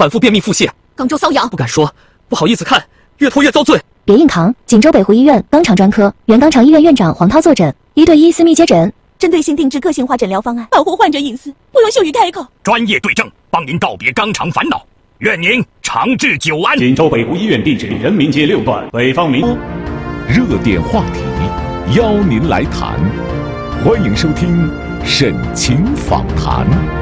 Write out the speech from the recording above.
反复便秘腹泻， 肛周瘙痒， 不敢说，不好意思看，越拖越遭罪。 别硬扛！锦州北湖医院肛肠专科原肛肠医院院长黄涛坐诊，1对1私密接诊， 针对性定制个性化诊疗方案，保护患者隐私，不容羞于开口。 专业对症，帮您告别肛肠烦恼，愿您长治久安。 锦州北湖医院地址：人民街6段北方明。 热点话题，邀您来谈，欢迎收听沈晴访谈。